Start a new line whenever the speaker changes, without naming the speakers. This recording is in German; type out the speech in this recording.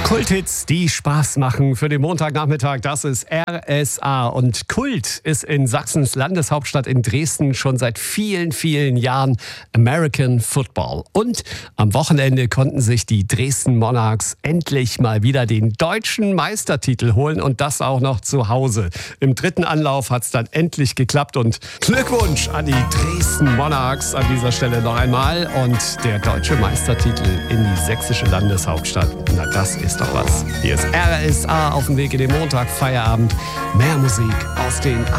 Kulthits, die Spaß machen für den Montagnachmittag, das ist RSA. Und Kult ist in Sachsens Landeshauptstadt in Dresden schon seit vielen, vielen Jahren American Football. Und am Wochenende konnten sich die Dresden Monarchs endlich mal wieder den deutschen Meistertitel holen und das auch noch zu Hause. Im dritten Anlauf hat es dann endlich geklappt und Glückwunsch an die Dresden Monarchs an dieser Stelle noch einmal. Und der deutsche Meistertitel in die sächsische Landeshauptstadt, na das ist doch was. Hier ist RSA auf dem Weg in den Montag, Feierabend. Mehr Musik aus den